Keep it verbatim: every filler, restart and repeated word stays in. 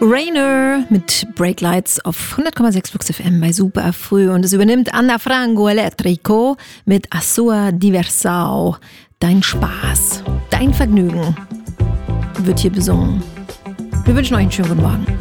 Rainer mit Breaklights auf hundert Komma sechs Flux F M bei Super Früh. Und es übernimmt Anna Frango Electrico mit A Sua Diversao. Dein Spaß, dein Vergnügen wird hier besungen. Wir wünschen euch einen schönen guten Morgen.